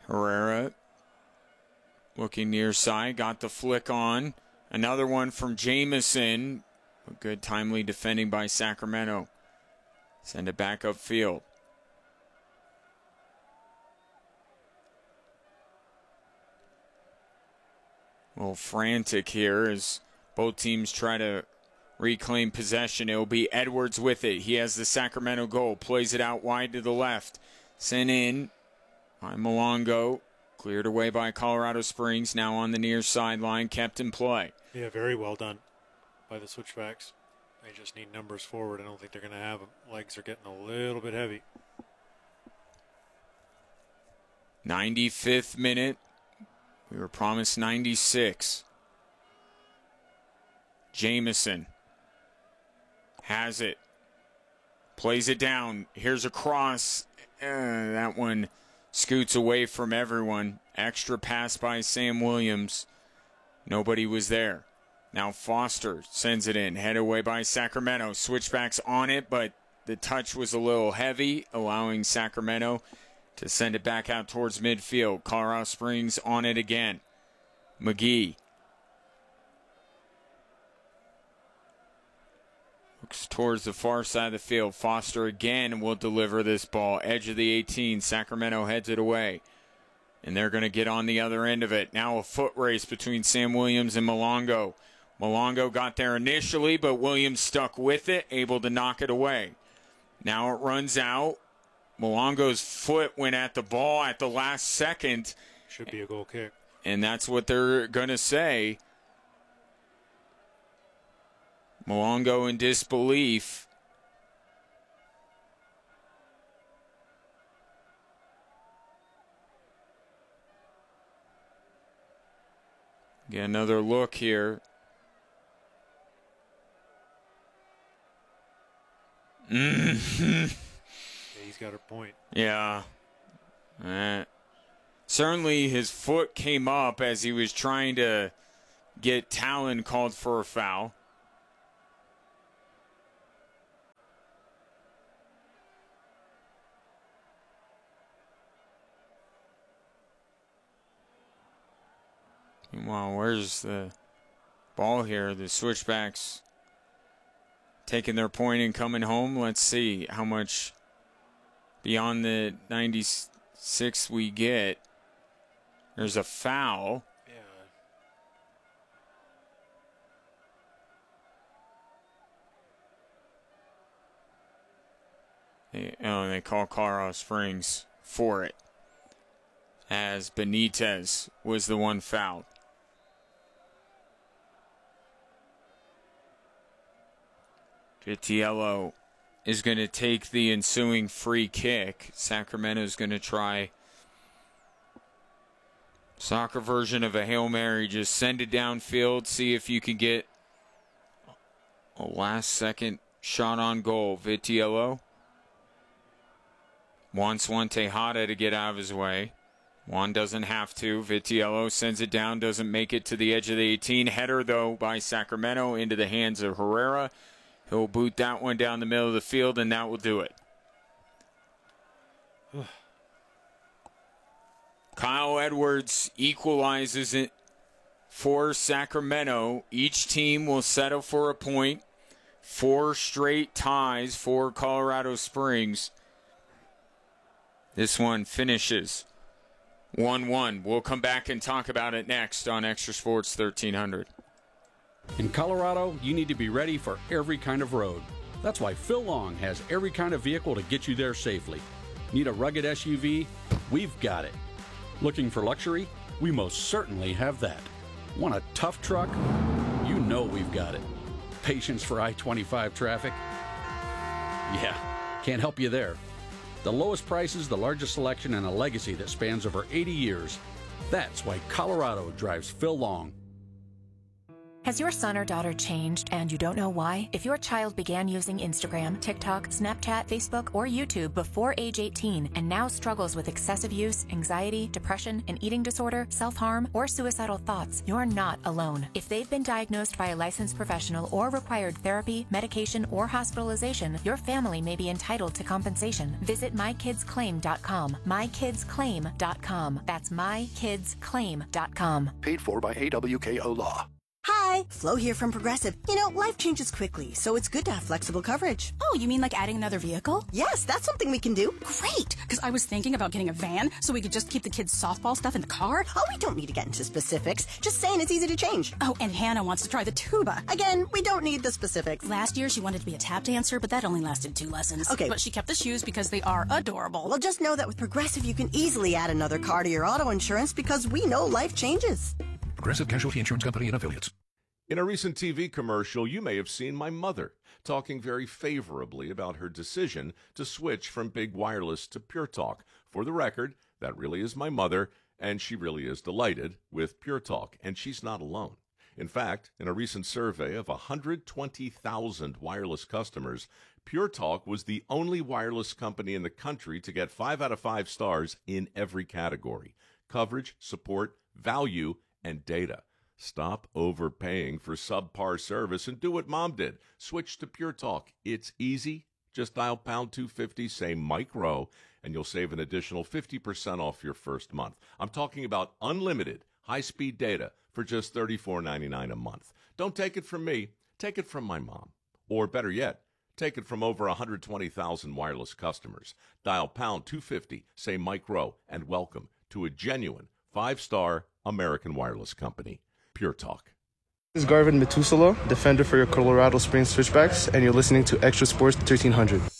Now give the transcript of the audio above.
Herrera looking near side, got the flick on. Another one from Jamison. Good timely defending by Sacramento. Send it back upfield. A little frantic here as both teams try to reclaim possession. It will be Edwards with it. He has the Sacramento goal. Plays it out wide to the left. Sent in by Malongo. Cleared away by Colorado Springs. Now on the near sideline. Kept in play. Yeah, very well done by the switchbacks. They just need numbers forward. I don't think they're going to have them. Legs are getting a little bit heavy. 95th minute. We were promised 96. Jamison has it. Plays it down. Here's a cross. That one scoots away from everyone. Extra pass by Sam Williams. Nobody was there. Now Foster sends it in. Headed away by Sacramento. Switchbacks on it, but the touch was a little heavy, allowing Sacramento to send it back out towards midfield. Colorado Springs on it again. McGee looks towards the far side of the field. Foster again will deliver this ball. Edge of the 18. Sacramento heads it away. And they're going to get on the other end of it. Now a foot race between Sam Williams and Malongo. Malongo got there initially, but Williams stuck with it, able to knock it away. Now it runs out. Malongo's foot went at the ball at the last second. Should be a goal kick. And that's what they're going to say. Malongo in disbelief. Get another look here. Yeah, he's got a point. Yeah. Certainly his foot came up as he was trying to get Talon called for a foul. Meanwhile, where's the ball here? The switchbacks taking their point and coming home. Let's see how much beyond the 96 we get. There's a foul. Yeah. They call Colorado Springs for it, as Benitez was the one fouled. Vitiello is going to take the ensuing free kick. Sacramento's going to try soccer version of a Hail Mary. Just send it downfield, see if you can get a last-second shot on goal. Vitiello wants Juan Tejada to get out of his way. Juan doesn't have to. Vitiello sends it down, doesn't make it to the edge of the 18. Header, though, by Sacramento into the hands of Herrera. He'll boot that one down the middle of the field, and that will do it. Kyle Edwards equalizes it for Sacramento. Each team will settle for a point. 4 straight ties for Colorado Springs. This one finishes 1-1. We'll come back and talk about it next on Extra Sports 1300. In Colorado, you need to be ready for every kind of road. That's why Phil Long has every kind of vehicle to get you there safely. Need a rugged SUV? We've got it. Looking for luxury? We most certainly have that. Want a tough truck? You know we've got it. Patience for I-25 traffic? Yeah, can't help you there. The lowest prices, the largest selection, and a legacy that spans over 80 years. That's why Colorado drives Phil Long. Has your son or daughter changed and you don't know why? If your child began using Instagram, TikTok, Snapchat, Facebook, or YouTube before age 18 and now struggles with excessive use, anxiety, depression, an eating disorder, self-harm, or suicidal thoughts, you're not alone. If they've been diagnosed by a licensed professional or required therapy, medication, or hospitalization, your family may be entitled to compensation. Visit mykidsclaim.com. mykidsclaim.com. That's mykidsclaim.com. Paid for by AWKO Law. Hi, Flo here from Progressive. You know, life changes quickly, so it's good to have flexible coverage. Oh, you mean like adding another vehicle? Yes, that's something we can do. Great, because I was thinking about getting a van so we could just keep the kids' softball stuff in the car. Oh, we don't need to get into specifics. Just saying it's easy to change. Oh, and Hannah wants to try the tuba. Again, we don't need the specifics. Last year, she wanted to be a tap dancer, but that only lasted 2 lessons. Okay. But she kept the shoes because they are adorable. Well, just know that with Progressive, you can easily add another car to your auto insurance because we know life changes. Progressive Casualty Insurance Company and Affiliates. In a recent TV commercial, you may have seen my mother talking very favorably about her decision to switch from Big Wireless to Pure Talk. For the record, that really is my mother, and she really is delighted with Pure Talk, and she's not alone. In fact, in a recent survey of 120,000 wireless customers, Pure Talk was the only wireless company in the country to get 5 out of 5 stars in every category: coverage, support, value, and data. Stop overpaying for subpar service and do what Mom did. Switch to Pure Talk. It's easy. Just dial pound 250, say Mike Rowe, and you'll save an additional 50% off your first month. I'm talking about unlimited high-speed data for just $34.99 a month. Don't take it from me. Take it from my mom. Or better yet, take it from over 120,000 wireless customers. Dial pound 250, say Mike Rowe, and welcome to a genuine 5-star American wireless company. Pure Talk. This is Garvin Metusalo, defender for your Colorado Springs Switchbacks, and you're listening to Extra Sports 1300.